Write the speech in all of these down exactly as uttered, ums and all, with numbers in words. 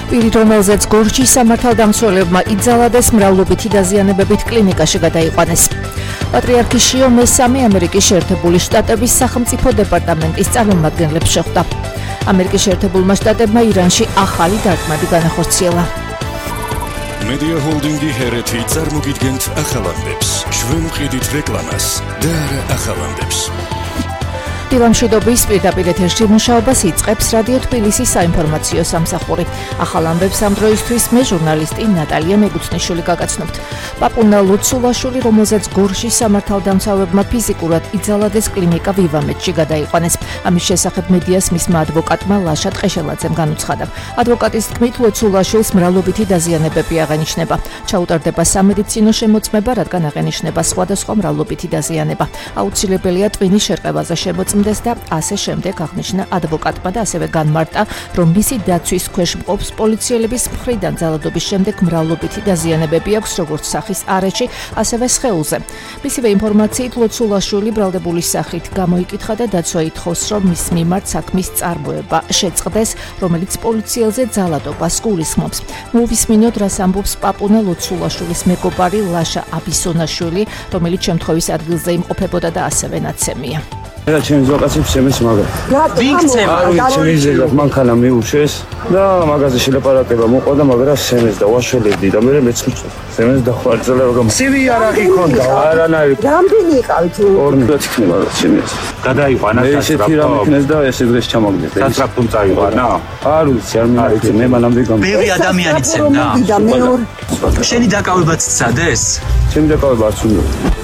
პირი, რომელზეც გორჯის სამართალდამცველებმა იძალადეს მრავლობითი დაზიანებებით კლინიკაში გადაიყვანეს. პატრიარქი შიო მესამე ამერიკის შეერთებული შტატების სახელმწიფო დეპარტამენტის წარმომადგენლებს შეხვდა. ამერიკის შეერთებულმა შტატებმა ირანში ახალი დარტყმები განახორციელა. Media Holding-ი ჰერეთი წარმოგიდგენთ ახალამდებს. ჩვენ ვყიდით რეკლამას და არა ახალამდებს. დილამშვიდობის პირდაპირ ეთერში მუშაობას იწყებს რადიო თბილისის საინფორმაციო სამსახური. ახალ ამბებს ამ დროისთვის მე ჟურნალისტი ნატალია მეგუცნიშვილი გაგაცნობთ. პაპუნა ლოცულაშვილი, რომელზეც გორჯის სამართალდამცავებმა ფიზიკურად იძალადეს კლინიკა ვივამეთში გადაიყვანეს. ამის შესახებ მედიას მისმა ადვოკატმა ლაშა ტყეშელაძემ განუცხადა. ადვოკატის თქმით, ლოცულაშვილს მრავლობითი დაზიანებები აღენიშნება. ჩაუტარდება სამედიცინო შემოწმება, რადგან აღენიშნება სხვადასხვა მრავლობითი დაზიანება. აუცილებელია ტვინის შერყევაზე შემოწმება და ასე შემდეგ აღნიშნა ადვოკატმა და ასევე განმარტა, რომ მისი დაცვის ქვეშ მყოფს პოლიციელების მხრიდან ძალადობის შემდეგ მრავლობითი დაზიანებები აქვს როგორც სახის არეში, ასევე სხეულზე. მისივე ინფორმაციით, ლოცულაშვილი ბრალდებულის სახით გამოიკითხა და დაცვა ითხოვს, რომ მის მიმართ საქმის წარმოება შეწყდეს, რომელიც პოლიციელზე ძალადობას გულისხმობს. მოვისმინოთ, რას ამბობს პაპუნა ლოცულაშვილის მეგობარი ლაშა აბისონაშვილი, რომელიც შემთხვევის ადგილზე იმყოფებოდა და ასევე ნაცემია. რა ჩემს ვაკაცებს შემეს მაგა. ვიქცევა, ჩემიზელა მანქანა მიუშვეს და მაგაზე შელაპარაკება მოყვა და მაგრამ შემეს და ვაშველებდი და მე მეც შემეს და ხვალწელა რომ სივი არაღი ქონდა. არანაირი. რამდენი იყავით? ორნი და თქნება შემეს. გადაიყვანა და ესეთი რამ იქნეს და ესე დღეს ჩამოგდეთ. სატრაპტუმ წაიყვანა. არ ვიცი, არ მინახე, მე მანამდე გამ. ბევრი ადამიანი ცემდა. და მე ორ. შენი დაკავებაც სცადეს? ჩემი დაკავება არც უნდა.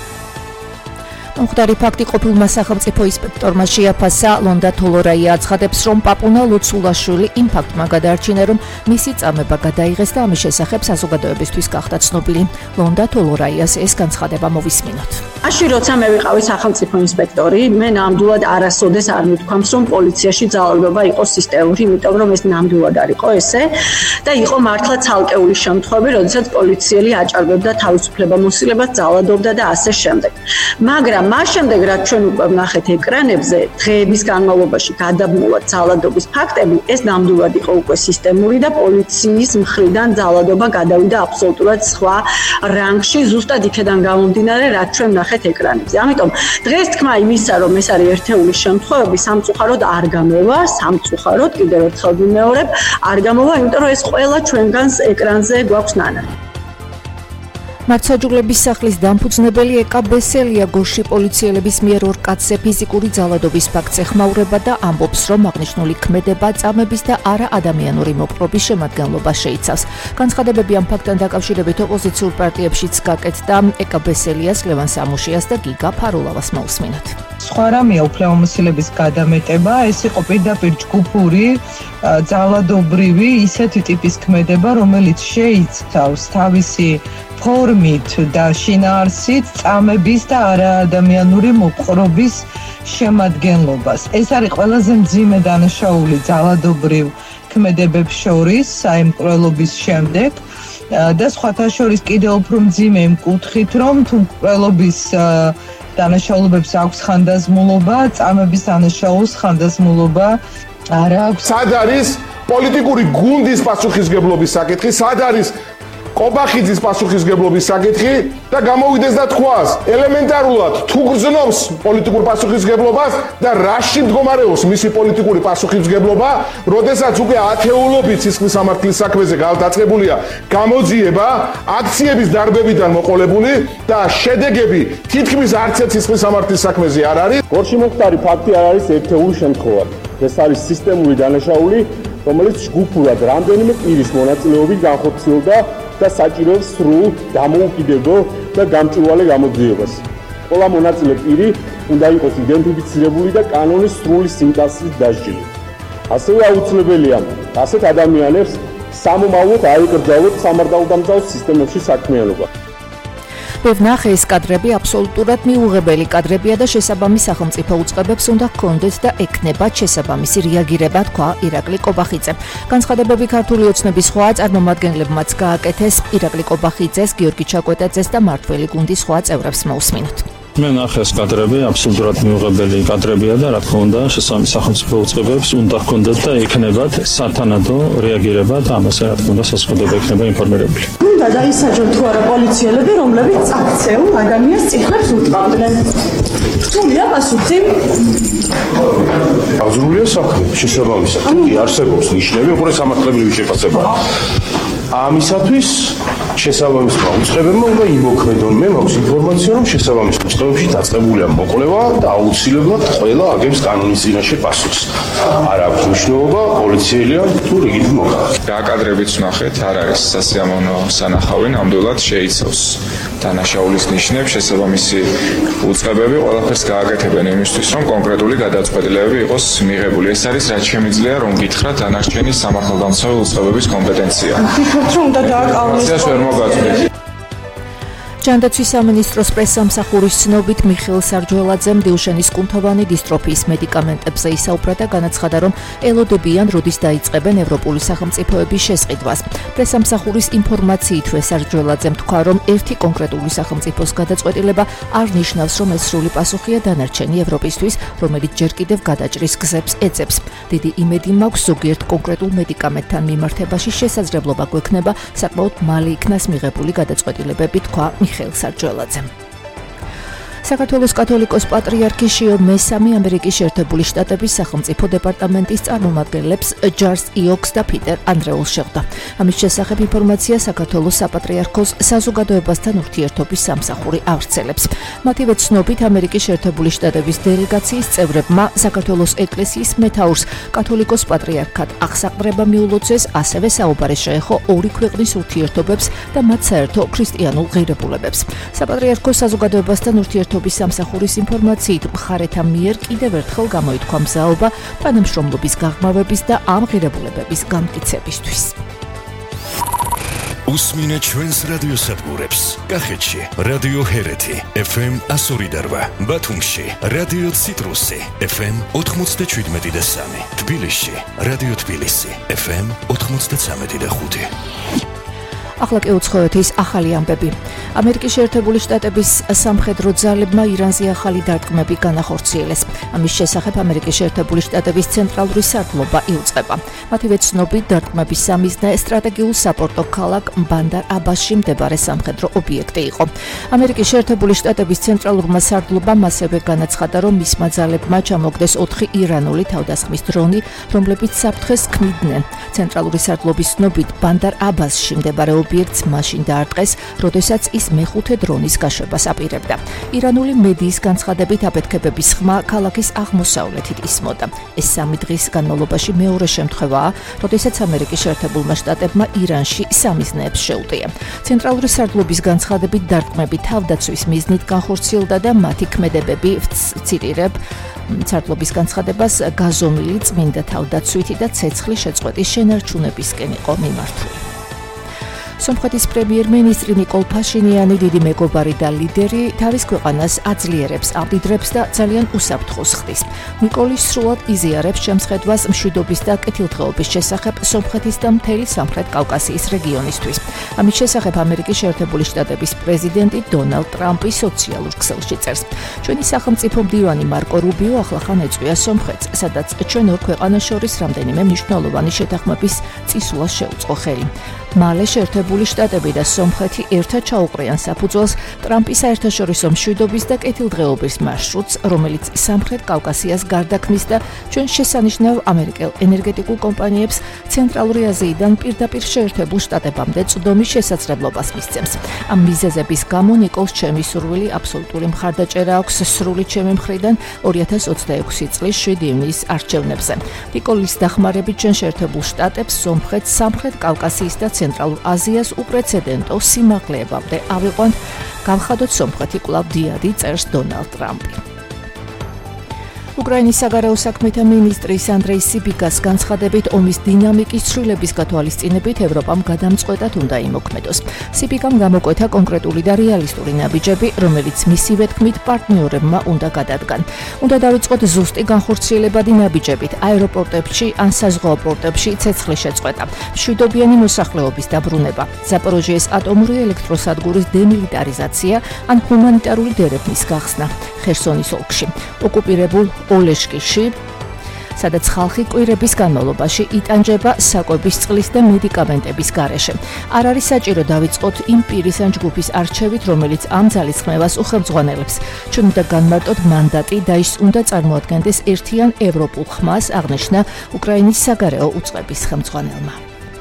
მომხდარი ფაქტი ყოფილმა სახელმწიფო ინსპექტორმა შეაფასა. ლონდა თოლორაია აცხადებს, რომ პაპუნა ლოცულაშვილი იმ ფაქტმა გადაარჩინა, რომ მისი წამება გადაიღეს და ამის შესახებ საზოგადოებისთვის გახდა ცნობილი. ლონდა თოლორაიას ეს განცხადება მოვისმინოთ. აში როცა მე ვიყავი სახელმწიფო ინსპექტორი, მე ნამდვილად არასოდეს არ მithქვამს, რომ პოლიციაში ძალადობა იყო სისტემური, იმიტომ რომ ეს ნამდვილად არ იყო ესე და იყო მართლა ცალკეული შემთხვევები, როდესაც პოლიციელი აჭარბებდა თავისუფლებამოსილებას, ძალადობდა და ასე შემდეგ. მაგრამ მას შემდეგ, რაც ჩვენ უკვე ვნახეთ ეკრანებზე, დღეების განმავლობაში გადაბმულა ძალადობის ფაქტები, ეს ნამდვილად იყო უკვე სისტემური და პოლიციის მხრიდან ძალადობა გადავიდა აბსოლუტურად სხვა რანგში, ზუსტად იქედან გამომდინარე, რაც ჩვენ ვნახეთ ეკრანებზე. ამიტომ დღეს თქმა იმისა, რომ ეს არის ერთეული შემთხვევები, სამწუხაროდ არ გამოვა, სამწუხაროდ კიდევ ერთხელ ვიმეორებ, არ გამოვა, იმიტომ რომ ეს ყველა ჩვენგანს ეკრანზე გვაქვს ნანალი. მართლმსაჯულების სახლის დამფუძნებელი ეკა ბესელია გორში პოლიციელების მიერ ორ კაცზე ფიზიკური ძალადობის ფაქტს ეხმაურება და ამბობს, რომ აღნიშნული ქმედება წამების და არა ადამიანური მოპყრობის შემადგენლობას შეიცავს. განცხადებები ამ ფაქტთან დაკავშირებით ოპოზიციურ პარტიებშიც გაკეთდა. ეკა ბესელიას, ლევან სამუშიას და გიგა ფარულავას მოусმინოთ. სხვა რამეა უფლებამოსილების გადამეტება, ეს იყო პირდაპირ ჯგუფური, ძალადობრივი ისეთი ტიპის ქმედება, რომელიც შეიცავს თავისი ფორმით და შინაარსით წამების და არაადამიანური მოპყრობის შემადგენლობას. ეს არის ყველაზე მძიმე დანაშაული ძალადობრივ ქმედებებს შორის საიმკვლელობის შემდეგ და სხვათა შორის კიდევ უფრო მძიმე იმ კუთხით, რომ თუ მკვლელობის დანაშაულებებს აქვს ხანდაზმულობა, წამების დანაშაულს ხანდაზმულობა არ აქვს. სად არის პოლიტიკური გუნდის პასუხისგებლობის საკითხი, სად არის კობახიძის პასუხისგებლობის საკითხი და გამოვიდეს და თქვას ელემენტარულად თუ გრძნობს პოლიტიკურ პასუხისგებლობას და რაში მდგომარეობს მისი პოლიტიკური პასუხისგებლობა, როდესაც უკვე ათეულობით სისხლის სამართლის საქმეზე დაწყებულია გამოძიება, აქციების დარბევიდან მოყოლებული და შედეგები თითქმის არც ერთ სისხლის სამართლის საქმეზე არ არის. გორში მომხდარი ფაქტი არ არის ერთეული შემთხვევა. ეს არის სისტემური დანაშაული, რომელიც ჯგუფურად რამდენიმე პირის მონაწილეობით განხორციელდა და საჭიროებს სრულ დამოუკიდებელ და გამჭვირვალე გამოძიებას. ყველა მონაწილე პირი უნდა იყოს იდენტიფიცირებული და კანონის სრული სიმტკიცით დასჯილი. ასევე აუცილებელია ასეთ ადამიანებს სამომავლოდ აიკრძალოთ სამართალდამცავ სისტემებში საქმიანობა. ვნახე ეს კადრები აბსოლუტურად მიუღებელი კადრებია და შესაბამის სახელმწიფო უწყებებს უნდა ჰქონდეთ და ექნებათ შესაბამისი რეაგირება, თქვა ირაკლი კობახიძე. განცხადებები ქართული ოცნების სხვა წარმომადგენლებმაც გააკეთეს. ირაკლი კობახიძეს, გიორგი ჩაკვეტაძეს და მმართველი გუნდის სხვა წევრებს მოусმინოთ. მე ნახე ეს კადრები, აბსოლუტურად მიუღებელი კადრებია და რა თქმა უნდა, შესაბამის სახელმწიფო უწყებებს უნდა ჰქონდეთ და ექნებათ სათანადო რეაგირება და ამაზე რა თქმა უნდა საზოგადოება იქნება ინფორმირებული. უნდა დაისაჯონ თუ არა პოლიციელები, რომლებიც აქცეულ ადამიანს წითლებს უტყავდნენ. სულია პასუხი. აღძრულია საქმე, შესაბამისად. კი არსებობს ნიშნები, უყურე სამართლებრივი შეფასება. ამისათვის შესაბამის უწყებებმა უნდა იმოქმედონ. მე მაქვს ინფორმაცია, რომ შესაბამის უწყებებში დაწყებულია მოკვლევა და აუცილებლად ყველა აგებს კანონის წინაშე პასუხს. არ აქვს მნიშვნელობა პოლიციელია თუ რიგით მოკავე. რა კადრებიც ვნახეთ, არ არის სასიამოვნო სანახავი, ნამდვილად შეიცავს დანაშაულის ნიშნებს, შესაბამისი უწყებები ყველაფერს გააკეთებენ იმისთვის, რომ კონკრეტული გადაწყვეტილებები იყოს მიღებული. ეს არის რაც შემიძლია, რომ გითხრათ დანარჩენი სამართალდამცავი უწყებების კომპეტენცია. რომ უნდა დააკავოს. ჯანდაცვის სამინისტროს პრესსამსახურის ცნობით მიხეილ სარჯველაძემ დილშენის კუნთოვანი დისტროფიის მედიკამენტებზე ისაუბრა და განაცხადა, რომ ელოდებიან, როდის დაიწყებენ ევროპული სახელმწიფოების შესყიდვას. პრესსამსახურის ინფორმაციითვე სარჯველაძემ თქვა, რომ ერთი კონკრეტული სახელმწიფოს გადაწყვეტილება არ ნიშნავს, რომ ეს სრული პასუხია დანარჩენი ევროპისთვის, რომელიც ჯერ კიდევ გადაჭრის გზებს ეძებს. დიდი იმედი მაქვს, ზოგიერთ კონკრეტულ მედიკამენტთან მიმართებაში შესაძლებლობა გვექნება საკმაოდ მალე იქნას მიღებული გადაწყვეტილებები, თქვა მიხეილ სარჯველაძემ. საქართველოს კათოლიკოს პატრიარქი შიო მესამე ამერიკის შეერთებული შტატების სახელმწიფო დეპარტამენტის წარმომადგენლებს ჯარს იოქს და პიტერ ანდრეულს შეხვდა. ამის შესახებ ინფორმაცია საქართველოს საპატრიარქოს საზოგადოებასთან ურთიერთობის სამსახური ავრცელებს. მათივე ცნობით ამერიკის შეერთებული შტატების დელეგაციის წევრებმა საქართველოს ეკლესიის მეთაურს კათოლიკოს პატრიარქად აღსაყრება მიულოცეს, ასევე საუბარი შეეხო ორი ქვეყნის ურთიერთობებს და მათ საერთო ქრისტიანულ ღირებულებებს. საპატრიარქოს საზოგადოებასთან ურთიერთობის სამსახურის ინფორმაციით მხარეთა მიერ კიდევ ერთხელ გამოითქვა მზაობა თანამშრომლობის გაღრმავების და ამ ღირებულებების გამტკიცებისთვის. უსმინეთ ჩვენს რადიოსადგურებს. კახეთში რადიო ჰერეთი ეფ ემ one oh eight, ბათუმში რადიო ციტრუსი ეფ ემ ninety-seven და three, თბილისში რადიო თბილისი ეფ ემ ninety-three და five. ახლა კი უცხოეთის ახალი ამბები. ამერიკის შეერთებული შტატების სამხედრო ძალებმა ირანზე ახალი დარტყმები განახორციელეს. ამის შესახებ ამერიკის შეერთებული შტატების ცენტრალური სარდლობა იუწყება. მათივე ცნობით დარტყმების სამიზნე სტრატეგიულ საპორტო ქალაქ ბანდარ აბასში მდებარე სამხედრო ობიექტი იყო. ამერიკის შეერთებული შტატების ცენტრალურმა სარდლობამ ასევე განაცხადა, რომ მისმა ძალებმა ჩამოგდეს ოთხი ირანული თავდასხმის დრონი, რომლებიც საფრთხეს ქმნიდნენ. ცენტრალური სარდლობის ცნობით ბანდარ აბასში მდებარე ობიექტს მაშინ დაარტყეს, როდესაც ის მეხუთე დრონის გაშვებას აპირებდა. ირანული მედიის განცხადებით აფეთქებების ხმა ქალაქის აღმოსავლეთით ისმოდა. ეს სამი დღის განმავლობაში მეორე შემთხვევაა, როდესაც ამერიკის შეერთებულმა შტატებმა ირანში სამიზნეებს შეუტია. ცენტრალური სარდლობის განცხადებით დარტყმები თავდაცვის მიზნით განხორციელდა და მათი ქმედებები ვცირირებ სარდლობის განცხადებას გაზომილი წმინდა თავდაცვითი და ცეცხლის შეწყვეტის შენარჩუნებისკენ იყო მიმართული. სომხეთის პრემიერ-მინისტრი ნიკოლ ფაშინიანი დიდი მეგობარი და ლიდერი თავის ქვეყანას აძლიერებს, ამდიდრებს და ძალიან უსაფრთხოს ხდის. ნიკოლი სრულად იზიარებს შემსხედვას მშვიდობის და კეთილდღეობის შესახებ სომხეთის და მთელი სამხრეთ კავკასიის რეგიონისთვის. ამის შესახებ ამერიკის შეერთებული შტატების პრეზიდენტი დონალდ ტრამპი სოციალურ ქსელში წერს. ჩვენი სახელმწიფო მდივანი მარკო რუბიო ახლახან ეწვია სომხეთს, სადაც ჩვენ ორ ქვეყანას შორის რამდენიმე მნიშვნელოვანი შეთანხმების წისვლას შეუწყო ხელი. მალე შეერთებული შტატები და სომხეთი ერთად ჩაუყრიან საფუძველს ტრამპის საერთაშორისო მშვიდობის და კეთილდღეობის მარშრუტს, რომელიც სამხრეთ კავკასიას გარდაქმნის და ჩვენ შესანიშნავ ამერიკელ ენერგეტიკულ კომპანიებს ცენტრალური აზიიდან პირდაპირ შეერთებულ შტატებამდე წვდომის შესაძლებლობას მისცემს. ამ მიზეზების გამო ნიკოლს ჩემი სურვილი აბსოლუტური მხარდაჭერა აქვს სრული ჩემი მხრიდან ორი ათას ოცდაექვსი წლის შვიდი ივნისის არჩევნებზე. ნიკოლის დახმარებით ჩვენ შეერთებულ შტატებს, სომხეთს, სამხრეთ კავკასიის და ცენტრალურ აზიას უპრეცედენტო სიმაღლეებამდე ავიყვანთ, გავხადოთ სომხეთი კვლავ დიადი, წერს დონალდ ტრამპი. უკრაინის საგარეო საქმეთა მინისტრის ანდრეი სიბიგას განცხადებით ომის დინამიკის ცვლილების გათვალისწინებით ევროპამ გადამწყვეტად უნდა იმოქმედოს. სიბიგამ გამოკვეთა კონკრეტული და რეალისტური ნაბიჯები, რომელიც მისივე თქმით პარტნიორებმა უნდა გადადგან. უნდა დავიწყოთ ზუსტი განხორციელებადი ნაბიჯებით აეროპორტებში ან საზღვაო პორტებში ცეცხლის შეწყვეტა, მშვიდობიანი მოსახლეობის დაბრუნება, ზაპოროჟიეს ატომური ელექტროსადგურის დემილიტარიზაცია ან ჰუმანიტარული დერეფნის გახსნა. ხერსონის ოლქში, ოკუპირებულ ოლეშკიში, სადაც ხალხი კვირების განმავლობაში იტანჯება საკვების წყლის და მედიკამენტების გარეშე. არ არის საჭირო დავიწყოთ იმ პირის ან ჯგუფის არჩევით, რომელიც ამ ძალისხმევას უხელმძღვანელებს. ჩვენ უნდა განმარტოთ მანდატი და ის უნდა წარმოადგენდეს ერთიან ევროპულ ხმას, აღნიშნა უკრაინის საგარეო უწყების ხელმძღვანელმა.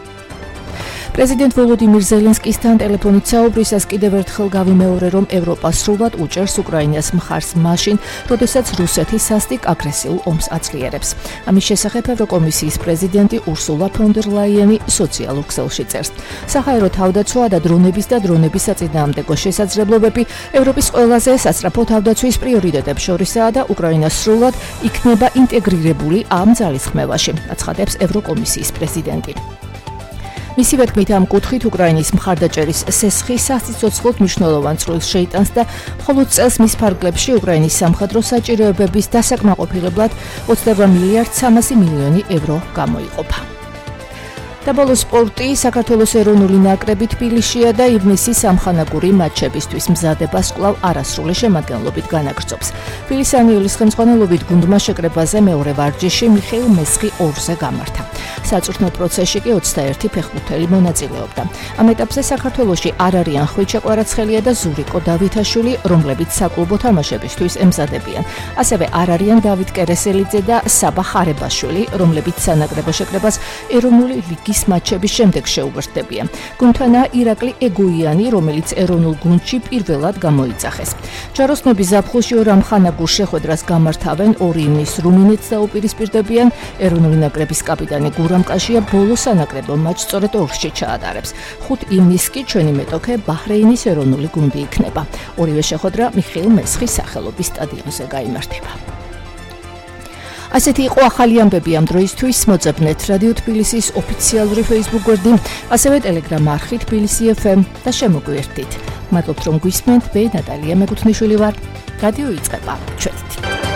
პრეზიდენტ ვოლოდიმირ ზელენსკისთან ტელეფონით საუბრისას კიდევ ერთხელ გავიმეორე, რომ ევროპა სრულად უჭერს უკრაინას მხარს მაშინ, როდესაც რუსეთი სასტიკ აგრესიულ ომს აძლიერებს. ამის შესახებ ევროკომისიის პრეზიდენტი ურსულა ფონ დერ ლაიენი სოციალურ ქსელში წერს. საჰაერო თავდაცვა და დრონების და დრონების საწინააღმდეგო შესაძლებლობები ევროპის ყველაზე სასწრაფო თავდაცვის პრიორიტეტებს შორისაა და უკრაინა სრულად იქნება ინტეგრირებული ამ ძალისხმევაში, აცხადებს ევროკომისიის პრეზიდენტი. მისივე თქმით ამ კუთხით უკრაინის მხარდაჭერის სესხი სასიცოცხლოდ მნიშვნელოვან წვლილს შეიტანს და მხოლოდ წელს მის ფარგლებში უკრაინის სამხედრო საჭიროებების დასაკმაყოფილებლად ოცდაოთხ მილიარდ სამასი მილიონი ევრო გამოიყოფა. და ბოლოს სპორტი, საქართველოს ეროვნული ნაკრები თბილისშია და ივნისის სამხანაგური მატჩებისთვის მზადებას კვლავ არასრული შემადგენლობით განაგრძობს. თბილისანიულის ხელმძღვანელობით გუნდმა შეკრებაზე მეორე ვარჯიში მიხეილ მესხი ორზე გამართა. საწვრთნო პროცესში კი ოცდაერთი ფეხბურთელი მონაწილეობდა. ამ ეტაპზე საქართველოში არ არიან ხვიჩა კვარაცხელია და ზურიკო დავითაშვილი, რომლებიც საკლუბო თამაშებისთვის ემზადებიან. ასევე არ არიან დავით კერესელიძე და საბა ხარებაშვილი, რომლებიც სანაკრებო შეკრებას ეროვნული ლიგის მატჩების შემდეგ შეუერთდებიან. გუნდთანაა ირაკლი ეგუიანი, რომელიც ეროვნულ გუნდში პირველად გამოიძახეს. ჯვაროსნები ზაფხულში ორ ამხანაგურ შეხვედრას გამართავენ, ორი ივნის რუმინეთს დაუპირისპირდებიან. ეროვნული ნაკრების კაპიტანი გურამ კაშია ბოლო სანაკრებო მატჩს სწორედ ორში ჩაატარებს. ხუთ ივნის კი ჩვენი მეტოქე ბაჰრეინის ეროვნული გუნდი იქნება. ორივე შეხვედრა მიხეილ მესხის სახელობის სტადიონზე გაიმართება. ასეთი იყო ახალი ამბები ამ დროისთვის. მოძებნეთ რადიო თბილისის ოფიციალური Facebook გვერდი, ასევე Telegram არხი თბილისი ეფ ემ და შემოგვიერთდით. მადლობთ რომ გვისმენთ, მე ნატალია მეკუთვნიშვილი ვარ. რადიო იწყება. ჩვენ